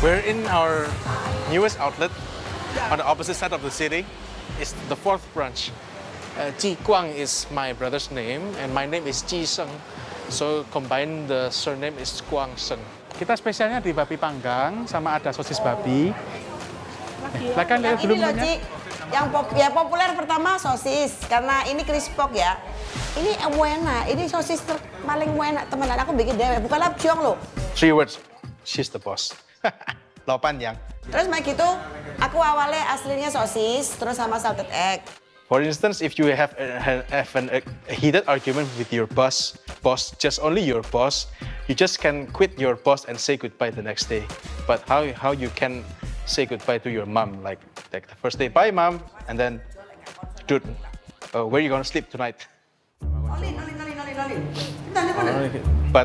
We're in our newest outlet on the opposite side of the city. It's the fourth branch. Ji Guang is my brother's name, and my name is Ji Sheng. So combine the surname is Guang Sheng. Kita spesialnya di babi panggang sama ada sosis babi. Silakan lihat dulu Ini loh, menunya. Ci. Yang populer pertama sosis, karena ini crispok ya. Ini enak, ini sosis paling enak teman-teman. Aku bikin dewe, bukan lapjong loh. 3 words. She's the boss. Lo panjang. Terus kayak gitu, aku awalnya aslinya sosis, terus sama salted egg. For instance, if you have a heated argument with your boss, just only your boss, you just can quit your boss and say goodbye the next day. But how you can say goodbye to your mom, like the first day, bye mom, and then, dude, where are you gonna sleep tonight? Olin. But